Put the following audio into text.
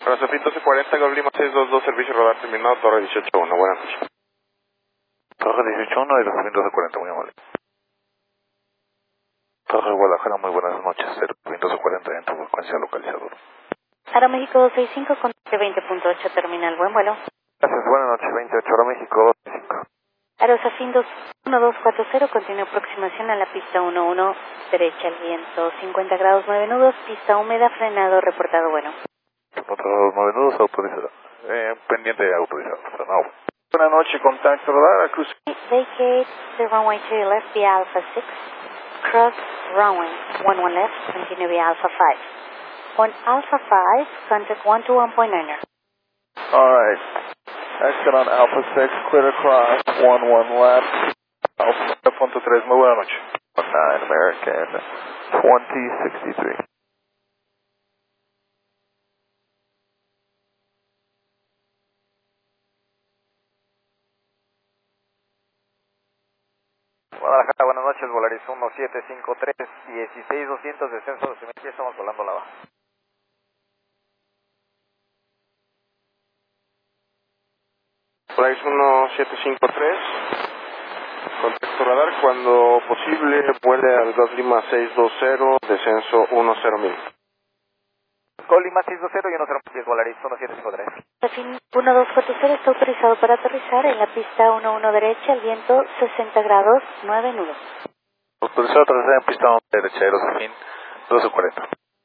Rosafín 1240, Golf Lima 622, servicio radar terminado, Torre 181, buenas noches. Torre 181 y Rosafín 1240, muy amable. Torre Guadalajara, muy buenas noches, Rosafín 1240 en tu frecuencia localizador. Aeroméxico 265 con 20.8 terminal, buen vuelo. Gracias, buenas noches, 28, Aeroméxico 265. Aerosafin 1240, continúa aproximación a la pista 11, derecha al viento, 50 grados 9 nudos, pista húmeda, frenado, reportado bueno. Otros 9 nudos autorizados. Pendiente autorizado. No. Buenas noches, contacto radar, cruz. Vacate the runway to your left via Alpha 6, cross runway 11 left, continue via Alpha 5. On Alpha 5, contact 121.9. Alright. Exit on Alpha 6, clear across, 11 left. Alpha 3, muy buenas noches. 9 American 2063. Guadalajara, buenas noches, Volaris 1753, 16200, descenso de Cimentia, estamos volando la baja. Volaris 1753, contacto radar, cuando posible, vuele al Golf Lima 620, descenso 10.000. Gol Lima 620 y 106, Volaris 1753. Aerosafin 1240 está autorizado para aterrizar en la pista 11 derecha, al viento 60 grados 9 nudos. Autorizado a aterrizar en pista 11 derecha, Aerosafin 1240.